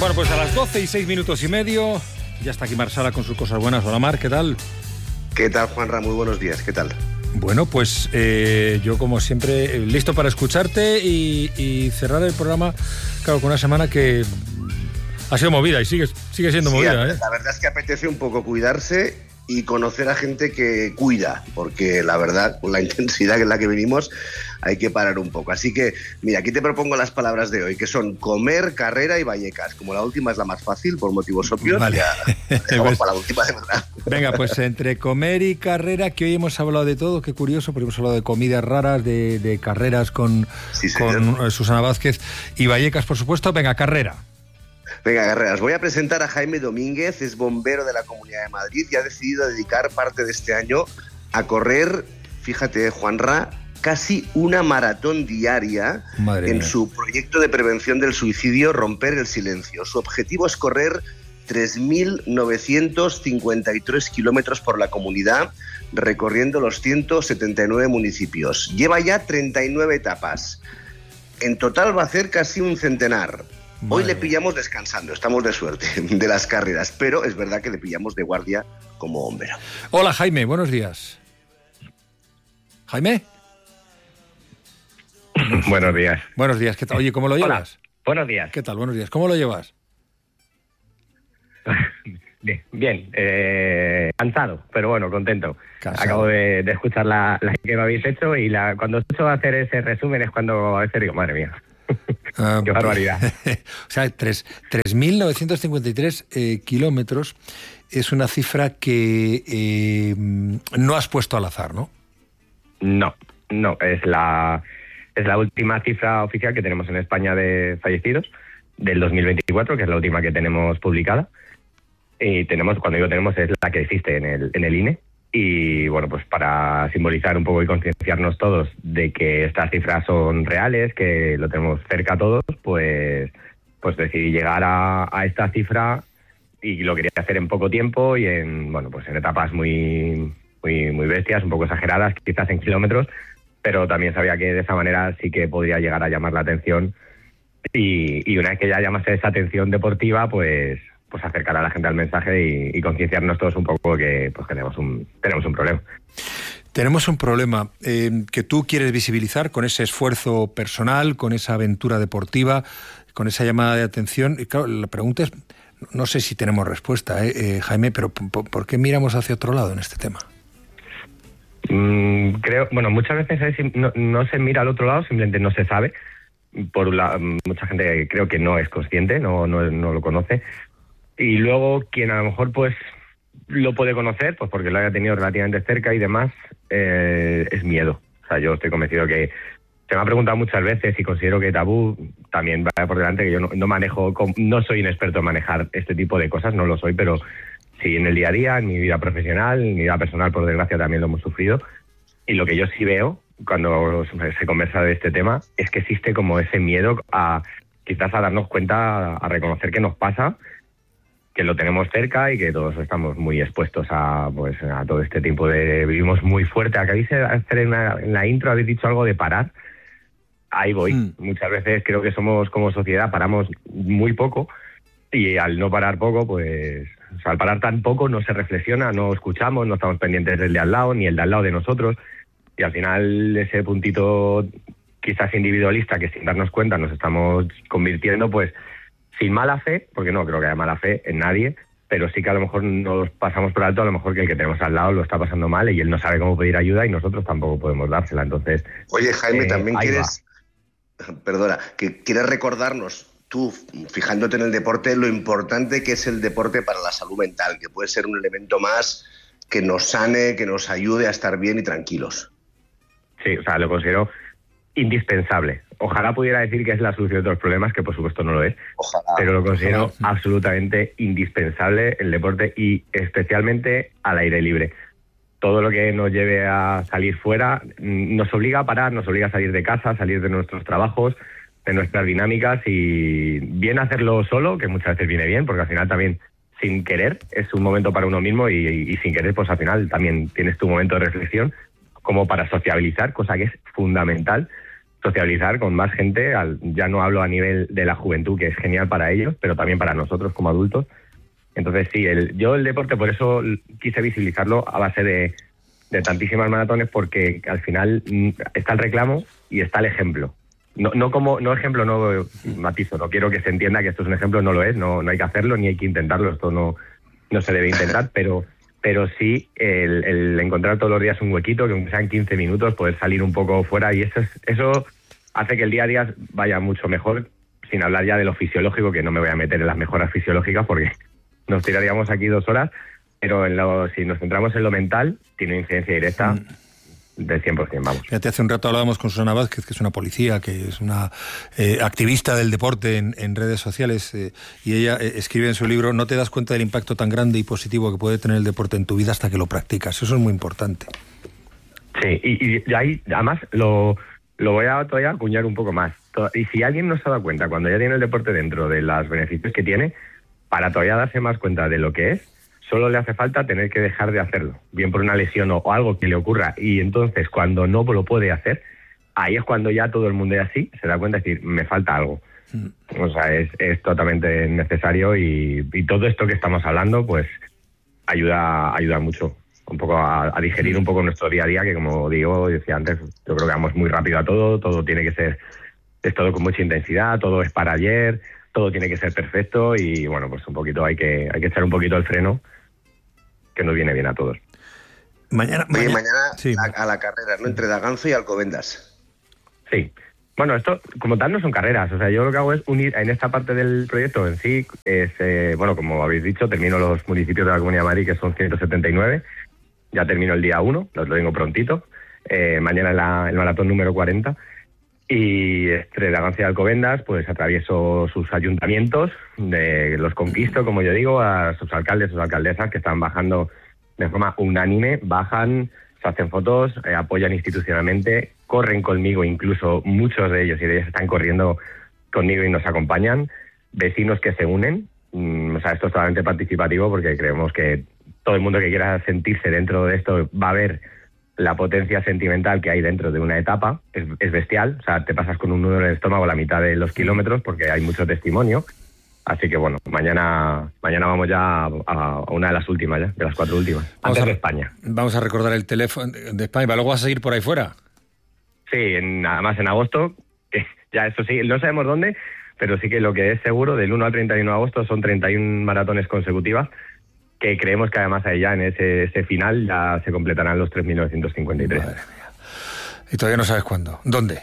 Bueno, pues a las 12:06:30, ya está aquí Mar Sala con sus cosas buenas. Hola Mar, ¿qué tal? ¿Qué tal, Juanra? Muy buenos días, ¿qué tal? Bueno, pues yo como siempre listo para escucharte y cerrar el programa, claro, con una semana que ha sido movida y sigue siendo movida. La verdad es que apetece un poco cuidarse y conocer a gente que cuida, porque la verdad, con la intensidad en la que venimos, hay que parar un poco. Así que, mira, aquí te propongo las palabras de hoy, que son comer, carrera y Vallecas. Como la última es la más fácil, por motivos obvios, vale. Vamos para la última de verdad. Venga, pues entre comer y carrera, que hoy hemos hablado de todo, qué curioso, porque hemos hablado de comidas raras, de carreras con Susana Vázquez y Vallecas, por supuesto. Venga, carrera. Venga, Guerreras, voy a presentar a Jaime Domínguez, es bombero de la Comunidad de Madrid y ha decidido dedicar parte de este año a correr, fíjate, Juanra, casi una maratón diaria en su proyecto de prevención del suicidio, Romper el Silencio. Su objetivo es correr 3.953 kilómetros por la comunidad, recorriendo los 179 municipios. Lleva ya 39 etapas. En total va a hacer casi un centenar. Hoy le pillamos descansando, estamos de suerte de las carreras, pero es verdad que le pillamos de guardia como bombero. Hola Jaime, buenos días. ¿Jaime? Buenos días. Buenos días, ¿qué tal? Oye, ¿cómo lo llevas? Hola, buenos días. ¿Qué tal? Buenos días, ¿cómo lo llevas? Bien, cansado, pero bueno, contento. Cansado. Acabo de escuchar la que me habéis hecho y cuando escucho hacer ese resumen es cuando a veces digo, madre mía. Qué barbaridad. O sea, 3.953 kilómetros es una cifra que no has puesto al azar, ¿no? No, es la última cifra oficial que tenemos en España de fallecidos del 2024, que es la última que tenemos publicada. Y cuando digo tenemos, es la que existe en el INE. Y bueno, pues para simbolizar un poco y concienciarnos todos de que estas cifras son reales, que lo tenemos cerca todos, pues decidí llegar a esta cifra y lo quería hacer en poco tiempo y en etapas muy bestias, un poco exageradas, quizás en kilómetros, pero también sabía que de esa manera sí que podría llegar a llamar la atención y una vez que ya llamase esa atención deportiva, pues acercar a la gente al mensaje y concienciarnos todos un poco que tenemos un problema. Tenemos un problema que tú quieres visibilizar con ese esfuerzo personal, con esa aventura deportiva, con esa llamada de atención. Y claro, la pregunta es, no sé si tenemos respuesta, Jaime, pero ¿por qué miramos hacia otro lado en este tema? Creo, muchas veces no se mira al otro lado, simplemente no se sabe. Mucha gente creo que no es consciente, no lo conoce. Y luego quien a lo mejor pues lo puede conocer, pues porque lo haya tenido relativamente cerca y demás, es miedo. O sea, yo estoy convencido que se me ha preguntado muchas veces y considero que tabú también va por delante, que yo no soy un experto en manejar este tipo de cosas, no lo soy, pero sí en el día a día, en mi vida profesional, en mi vida personal, por desgracia también lo hemos sufrido. Y lo que yo sí veo cuando se conversa de este tema es que existe como ese miedo quizás a darnos cuenta, a reconocer que nos pasa, que lo tenemos cerca y que todos estamos muy expuestos a todo este tiempo vivimos muy fuerte. Acabáis de hacer en la intro, habéis dicho algo de parar. Ahí voy. Muchas veces creo que somos como sociedad, paramos muy poco y al no parar poco, pues al parar tan poco no se reflexiona, no escuchamos, no estamos pendientes del de al lado ni el de al lado de nosotros y al final ese puntito quizás individualista que sin darnos cuenta nos estamos convirtiendo, pues sin mala fe, porque no creo que haya mala fe en nadie, pero sí que a lo mejor nos pasamos por alto, a lo mejor que el que tenemos al lado lo está pasando mal y él no sabe cómo pedir ayuda y nosotros tampoco podemos dársela. Entonces, oye, Jaime, también quieres recordarnos, tú, fijándote en el deporte, lo importante que es el deporte para la salud mental, que puede ser un elemento más que nos sane, que nos ayude a estar bien y tranquilos. Sí, o sea, lo considero indispensable. Ojalá pudiera decir que es la solución de todos los problemas, que por supuesto no lo es. Ojalá, pero lo considero absolutamente indispensable el deporte y especialmente al aire libre. Todo lo que nos lleve a salir fuera nos obliga a parar, nos obliga a salir de casa, salir de nuestros trabajos, de nuestras dinámicas y bien hacerlo solo, que muchas veces viene bien, porque al final también sin querer es un momento para uno mismo y sin querer pues al final también tienes tu momento de reflexión como para sociabilizar, cosa que es fundamental. socializar con más gente, ya no hablo a nivel de la juventud, que es genial para ellos, pero también para nosotros como adultos. Entonces sí, yo el deporte por eso quise visibilizarlo a base de tantísimas maratones, porque al final está el reclamo y está el ejemplo. No ejemplo, no matizo, no quiero que se entienda que esto es un ejemplo, no lo es, no hay que hacerlo ni hay que intentarlo, esto no se debe intentar, pero sí el encontrar todos los días un huequito, que aunque sean 15 minutos, poder salir un poco fuera, y eso hace que el día a día vaya mucho mejor, sin hablar ya de lo fisiológico, que no me voy a meter en las mejoras fisiológicas porque nos tiraríamos aquí 2 horas, pero si nos centramos en lo mental, tiene incidencia directa del 100%, vamos. Fíjate, hace un rato hablábamos con Susana Vázquez, que es una policía, que es una activista del deporte en redes sociales, y ella escribe en su libro: no te das cuenta del impacto tan grande y positivo que puede tener el deporte en tu vida hasta que lo practicas. Eso es muy importante. Sí, y ahí además lo voy a todavía acuñar un poco más. Y si alguien no se ha dado cuenta, cuando ya tiene el deporte dentro, de los beneficios que tiene, para todavía darse más cuenta de lo que es, solo le hace falta tener que dejar de hacerlo, bien por una lesión o algo que le ocurra, y entonces cuando no lo puede hacer, ahí es cuando ya todo el mundo así se da cuenta de decir, me falta algo. O sea, es totalmente necesario, y todo esto que estamos hablando pues ayuda mucho un poco a digerir un poco nuestro día a día, que como decía antes, yo creo que vamos muy rápido a todo tiene que ser, es todo con mucha intensidad, todo es para ayer, todo tiene que ser perfecto, y bueno, pues un poquito hay que echar un poquito el freno, que nos viene bien a todos. Mañana sí, a la carrera, ¿no? Entre Daganzo y Alcobendas. Sí. Bueno, esto como tal no son carreras, o sea, yo lo que hago es unir en esta parte del proyecto en sí, bueno, como habéis dicho, termino los municipios de la Comunidad de Madrid, que son 179, ya termino el día 1, os lo digo prontito, mañana el maratón número 40, y entre Daganzo y Alcobendas, pues atravieso sus ayuntamientos, los conquisto, como yo digo, a sus alcaldes, sus alcaldesas, que están bajando de forma unánime, bajan, se hacen fotos, apoyan institucionalmente, corren conmigo, incluso muchos de ellos y de ellas están corriendo conmigo y nos acompañan, vecinos que se unen, o sea, esto es totalmente participativo, porque creemos que todo el mundo que quiera sentirse dentro de esto va a ver la potencia sentimental que hay dentro de una etapa, es bestial, o sea, te pasas con un nudo en el estómago a la mitad de los kilómetros porque hay mucho testimonio, así que bueno, mañana vamos ya a una de las últimas, ya, de las 4 últimas, antes de España. Vamos a recordar el teléfono de España, ¿luego vas a seguir por ahí fuera? Sí, además en agosto, que ya eso sí, no sabemos dónde, pero sí que lo que es seguro, del 1 al 31 de agosto son 31 maratones consecutivas, que creemos que además ahí ya en ese final ya se completarán los 3.953. Madre mía. Y todavía no sabes cuándo. ¿Dónde?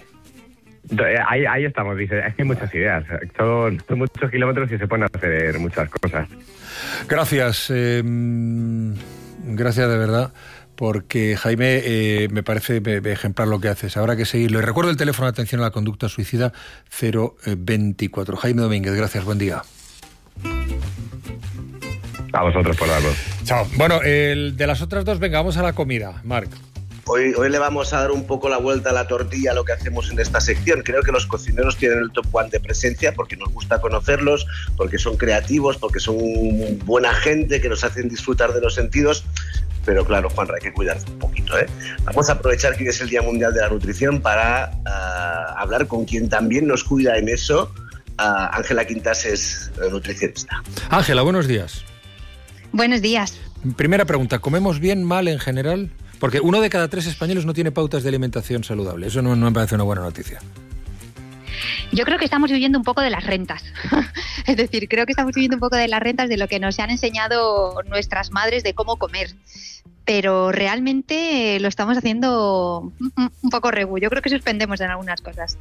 Ahí estamos, dice. Es que hay muchas ideas. Son muchos kilómetros y se pueden hacer muchas cosas. Gracias. Gracias de verdad, porque Jaime, me parece ejemplar lo que haces. Habrá que seguirlo. Y recuerdo el teléfono de atención a la conducta suicida 024. Jaime Domínguez, gracias. Buen día. A vosotros por darlo. Chao. Bueno, de las otras dos, venga, vamos a la comida, Marc. Hoy le vamos a dar un poco la vuelta a la tortilla a lo que hacemos en esta sección. Creo que los cocineros tienen el top 1 de presencia porque nos gusta conocerlos, porque son creativos, porque son buena gente, que nos hacen disfrutar de los sentidos. Pero claro, Juanra, hay que cuidarse un poquito, ¿eh? Vamos a aprovechar que es el Día Mundial de la Nutrición para hablar con quien también nos cuida en eso. Ángela Quintas es nutricionista. Ángela, buenos días. Buenos días. Primera pregunta, ¿comemos bien, mal en general? Porque 1 de cada 3 españoles no tiene pautas de alimentación saludable. Eso no me parece una buena noticia. Yo creo que estamos viviendo un poco de las rentas. Es decir, creo que estamos viviendo un poco de las rentas de lo que nos han enseñado nuestras madres de cómo comer. Pero realmente lo estamos haciendo un poco regu. Yo creo que suspendemos en algunas cosas.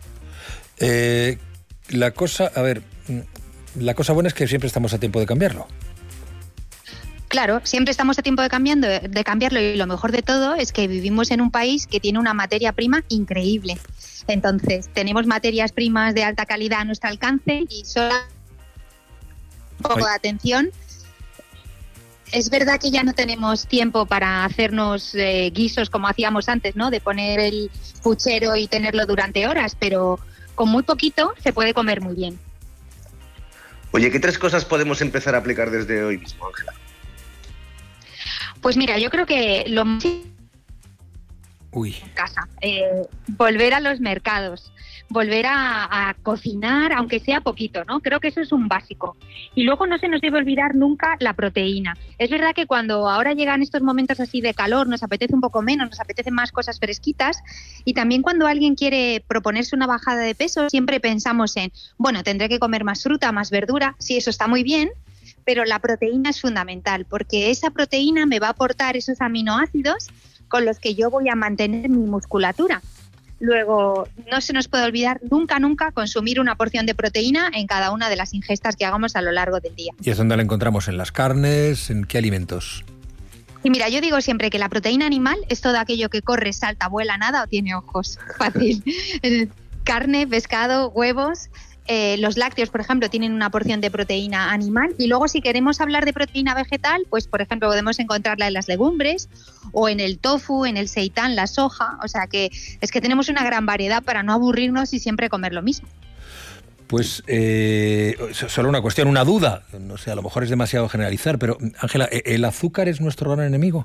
La cosa buena es que siempre estamos a tiempo de cambiarlo. Claro, siempre estamos a tiempo de cambiarlo, y lo mejor de todo es que vivimos en un país que tiene una materia prima increíble. Entonces, tenemos materias primas de alta calidad a nuestro alcance y solo un poco de atención. Es verdad que ya no tenemos tiempo para hacernos guisos como hacíamos antes, ¿no? De poner el puchero y tenerlo durante horas, pero con muy poquito se puede comer muy bien. Oye, ¿qué 3 cosas podemos empezar a aplicar desde hoy mismo, Ángela? Pues mira, yo creo que lo más en casa, volver a los mercados, volver a cocinar, aunque sea poquito, ¿no? Creo que eso es un básico. Y luego no se nos debe olvidar nunca la proteína. Es verdad que cuando ahora llegan estos momentos así de calor, nos apetece un poco menos, nos apetecen más cosas fresquitas, y también cuando alguien quiere proponerse una bajada de peso, siempre pensamos en, bueno, tendré que comer más fruta, más verdura, sí, eso está muy bien, pero la proteína es fundamental, porque esa proteína me va a aportar esos aminoácidos con los que yo voy a mantener mi musculatura. Luego, no se nos puede olvidar nunca consumir una porción de proteína en cada una de las ingestas que hagamos a lo largo del día. ¿Y es donde la encontramos? ¿En las carnes? ¿En qué alimentos? Y mira, yo digo siempre que la proteína animal es todo aquello que corre, salta, vuela, nada o tiene ojos. Fácil. Carne, pescado, huevos. Los lácteos, por ejemplo, tienen una porción de proteína animal, y luego si queremos hablar de proteína vegetal, pues por ejemplo podemos encontrarla en las legumbres o en el tofu, en el seitán, la soja, o sea que es que tenemos una gran variedad para no aburrirnos y siempre comer lo mismo. Pues solo una cuestión, una duda, no sé, a lo mejor es demasiado generalizar, pero Ángela, ¿el azúcar es nuestro gran enemigo?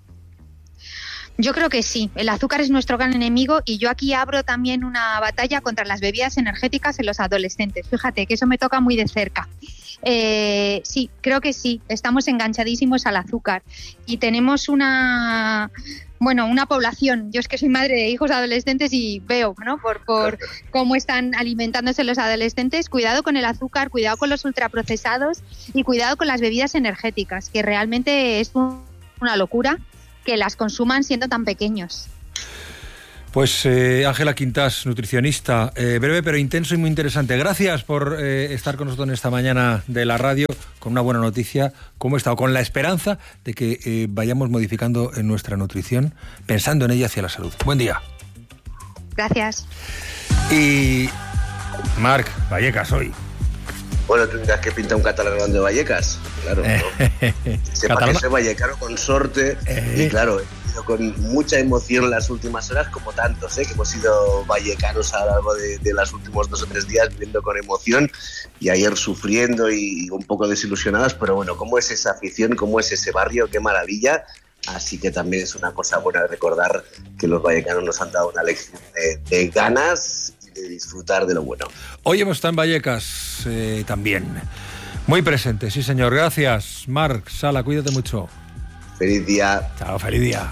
Yo creo que sí, el azúcar es nuestro gran enemigo, y yo aquí abro también una batalla contra las bebidas energéticas en los adolescentes. Fíjate que eso me toca muy de cerca. Sí, creo que sí, estamos enganchadísimos al azúcar y tenemos una población. Yo es que soy madre de hijos adolescentes y veo, ¿no?, por cómo están alimentándose los adolescentes. Cuidado con el azúcar, cuidado con los ultraprocesados y cuidado con las bebidas energéticas, que realmente es una locura que las consuman siendo tan pequeños. Pues Ángela Quintás, nutricionista, breve pero intenso y muy interesante. Gracias por estar con nosotros en esta mañana de la radio con una buena noticia, como esta, o con la esperanza de que vayamos modificando en nuestra nutrición, pensando en ella hacia la salud. Buen día. Gracias. Y Marc Vallecas hoy. Bueno, tendrás que pintar un catalán de Vallecas, claro, ¿no? Sepa que soy vallecano con sorte, y claro, he ido con mucha emoción las últimas horas, como tantos, que hemos sido vallecanos a lo largo de los últimos 2 o 3 días, viviendo con emoción, y ayer sufriendo y un poco desilusionados, pero bueno, cómo es esa afición, cómo es ese barrio, qué maravilla. Así que también es una cosa buena recordar que los vallecanos nos han dado una lección de ganas y de disfrutar de lo bueno. Hoy hemos estado en Vallecas también. Muy presente, sí señor. Gracias, Marc, Sala, cuídate mucho. Feliz día. Chao, feliz día.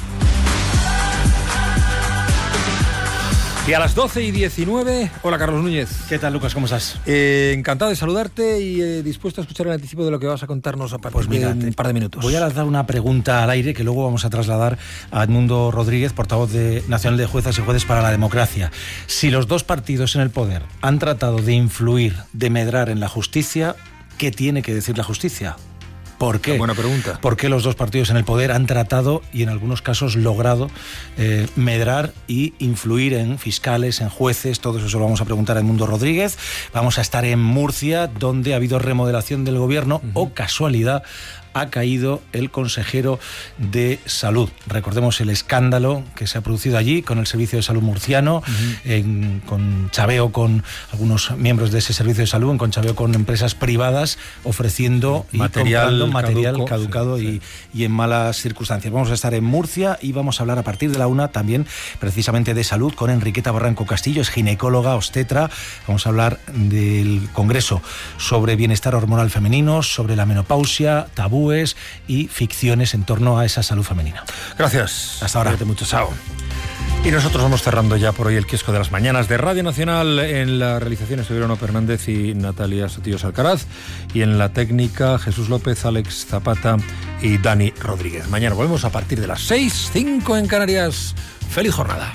Y a las 12:19, hola Carlos Núñez. ¿Qué tal, Lucas? ¿Cómo estás? Encantado de saludarte y dispuesto a escuchar el anticipo de lo que vas a contarnos a partir de un par de minutos. Voy a lanzar una pregunta al aire que luego vamos a trasladar a Edmundo Rodríguez, portavoz nacional de Juezas y Jueces para la Democracia. Si los dos partidos en el poder han tratado de influir, de medrar en la justicia, ¿qué tiene que decir la justicia? ¿Por qué? Buena pregunta. ¿Por qué los dos partidos en el poder han tratado y en algunos casos logrado medrar y influir en fiscales, en jueces? Todo eso lo vamos a preguntar a Edmundo Rodríguez. Vamos a estar en Murcia, donde ha habido remodelación del gobierno o casualidad ha caído el consejero de Salud. Recordemos el escándalo que se ha producido allí con el Servicio de Salud murciano, con chaveo con algunos miembros de ese Servicio de Salud, en conchaveo con empresas privadas, ofreciendo y comprando material caducado y en malas circunstancias. Vamos a estar en Murcia y vamos a hablar a partir de la 1 también precisamente de salud con Enriqueta Barranco Castillo, es ginecóloga, obstetra. Vamos a hablar del Congreso sobre bienestar hormonal femenino, sobre la menopausia, tabú y ficciones en torno a esa salud femenina. Gracias. Hasta ahora. Cuídate mucho. Chao. Y nosotros vamos cerrando ya por hoy el kiosco de las mañanas de Radio Nacional. En la realización estuvieron Ono Fernández y Natalia Sotillos Alcaraz, y en la técnica Jesús López, Alex Zapata y Dani Rodríguez. Mañana volvemos a partir de las 6:05 en Canarias. ¡Feliz jornada!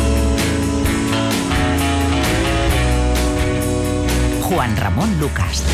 Juan Ramón Lucas.